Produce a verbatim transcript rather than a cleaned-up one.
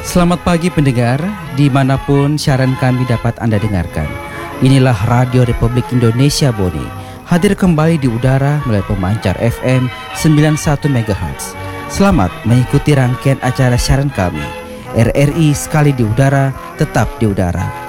Selamat pagi pendengar, dimanapun siaran kami dapat Anda dengarkan. Inilah Radio Republik Indonesia Bone, hadir kembali di udara melalui pemancar F M sembilan puluh satu megahertz. Selamat mengikuti rangkaian acara siaran kami. R R I sekali di udara, tetap di udara.